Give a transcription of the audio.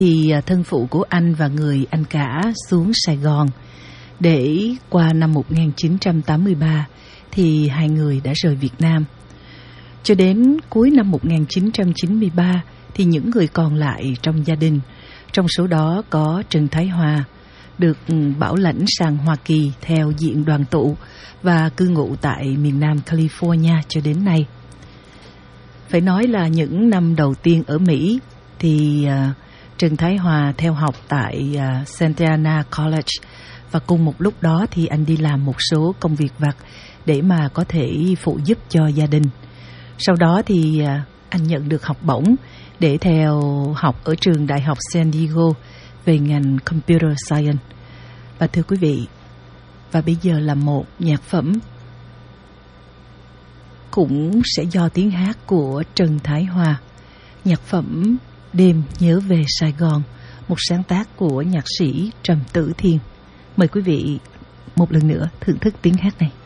Thì thân phụ của anh và người anh cả xuống Sài Gòn để qua năm 1983 thì hai người đã rời Việt Nam. Cho đến cuối năm 1993 thì những người còn lại trong gia đình, trong số đó có Trần Thái Hòa, được bảo lãnh sang Hoa Kỳ theo diện đoàn tụ và cư ngụ tại miền Nam California cho đến nay. Phải nói là những năm đầu tiên ở Mỹ thì Trần Thái Hòa theo học tại Santa Ana College, và cùng một lúc đó thì anh đi làm một số công việc vặt để mà có thể phụ giúp cho gia đình. Sau đó thì anh nhận được học bổng để theo học ở trường Đại học San Diego về ngành Computer Science. Và thưa quý vị, và bây giờ là một nhạc phẩm cũng sẽ do tiếng hát của Trần Thái Hòa, nhạc phẩm Đêm Nhớ Về Sài Gòn, một sáng tác của nhạc sĩ Trầm Tử Thiên. Mời quý vị một lần nữa thưởng thức tiếng hát này.